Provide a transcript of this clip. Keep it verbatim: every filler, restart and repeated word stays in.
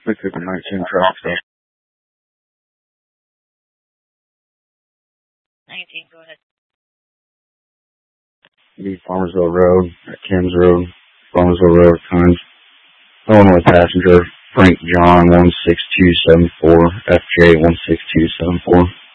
We took a nineteen traffic stop. nineteen, go ahead. The Farmersville Road, Kim's Road, Farmersville Road, times. Illinois passenger, Frank John, one six two seven four, F J one six two seven four.